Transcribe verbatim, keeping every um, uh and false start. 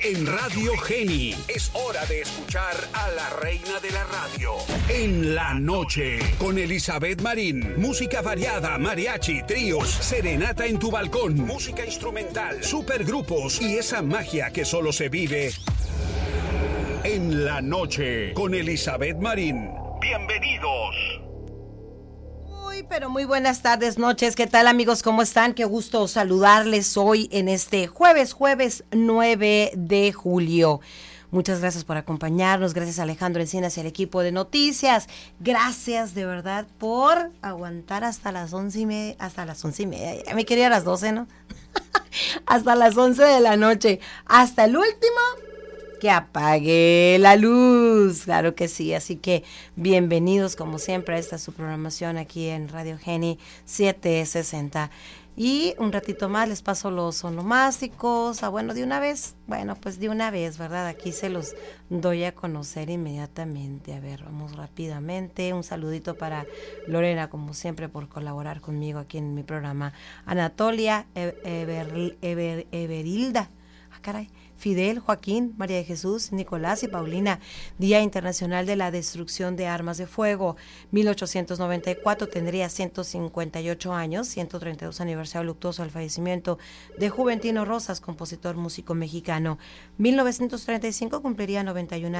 en Radio Geni. Es hora de escuchar a la reina de la radio. En la noche, con Elizabeth Marín. Música variada, mariachi, tríos, serenata en tu balcón, música instrumental, supergrupos y esa magia que solo se vive en la noche, con Elizabeth Marín. Bienvenidos. Muy, pero muy buenas tardes, noches. ¿Qué tal, amigos? ¿Cómo están? Qué gusto saludarles hoy en este jueves, jueves nueve de julio. Muchas gracias por acompañarnos. Gracias a Alejandro Encinas y al equipo de noticias. Gracias de verdad por aguantar hasta las once y media. Hasta las once y media. Ya me quería a las doce, ¿no? Hasta las once de la noche. Hasta el último que apague la luz. Claro que sí. Así que bienvenidos como siempre a esta su programación aquí en Radio Geni setecientos sesenta. Y un ratito más les paso los onomásticos. Ah, bueno, de una vez. Bueno, pues de una vez, ¿verdad? Aquí se los doy a conocer inmediatamente. A ver, vamos rápidamente. Un saludito para Lorena, como siempre, por colaborar conmigo aquí en mi programa. Anatolia, Ever, Ever, Everilda. Ah, caray. Fidel, Joaquín, María de Jesús, Nicolás y Paulina. Día Internacional de la Destrucción de Armas de Fuego. mil ochocientos noventa y cuatro tendría ciento cincuenta y ocho años, ciento treinta y dos aniversario luctuoso del fallecimiento de Juventino Rosas, compositor músico mexicano. mil novecientos treinta y cinco cumpliría noventa y uno